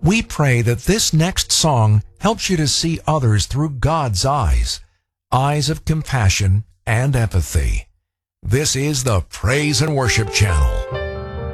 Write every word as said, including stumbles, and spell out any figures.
We pray that this next song helps you to see others through God's eyes, eyes of compassion and empathy. This is the Praise and Worship Channel.